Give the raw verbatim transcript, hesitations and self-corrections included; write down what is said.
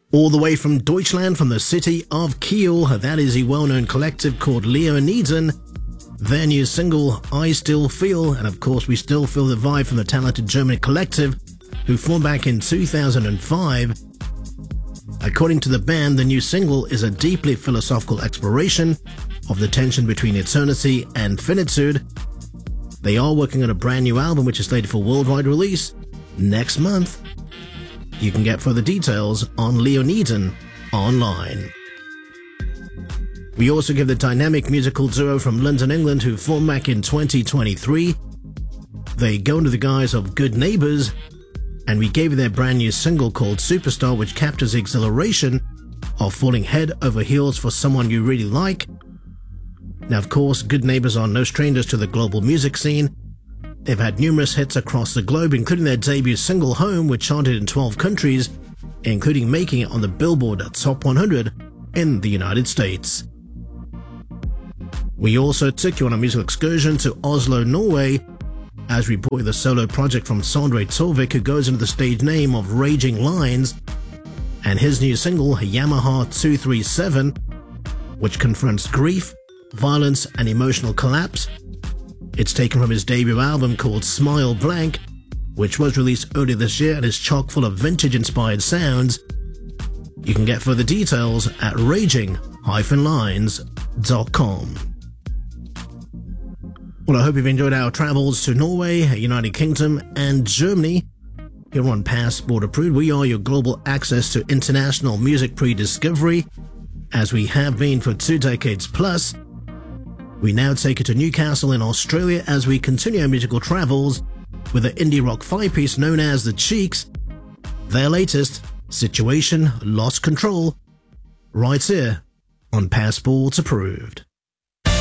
All the way from Deutschland, from the city of Kiel, that is a well-known collective called Leoniden. Their new single, I Still Feel, and of course we still feel the vibe from the talented German collective who formed back in two thousand five. According to the band, the new single is a deeply philosophical exploration of the tension between eternity and finitude. They are working on a brand new album which is slated for worldwide release next month. You can get further details on Leoniden online. We also give the dynamic musical duo from London, England, who formed back in twenty twenty-three. They go under the guise of Good Neighbours, and we gave you their brand new single called Superstar, which captures the exhilaration of falling head over heels for someone you really like. Now, of course, Good Neighbours are no strangers to the global music scene. They've had numerous hits across the globe, including their debut single Home, which charted in twelve countries, including making it on the Billboard Top one hundred in the United States. We also took you on a musical excursion to Oslo, Norway, as we brought you the solo project from Sondre Torvik, who goes under the stage name of Raging Lines, and his new single, Yamaha two three seven, which confronts grief, violence, and emotional collapse. It's taken from his debut album called Smile Blank, which was released earlier this year and is chock full of vintage-inspired sounds. You can get further details at raging dash lines dot com. Well, I hope you've enjoyed our travels to Norway, United Kingdom, and Germany. Here on Passport Approved, we are your global access to international music pre-discovery, as we have been for two decades plus. We now take you to Newcastle in Australia as we continue our musical travels with the indie rock five-piece known as The Cheeks. Their latest, Situation Lost Control, right here on Passport Approved.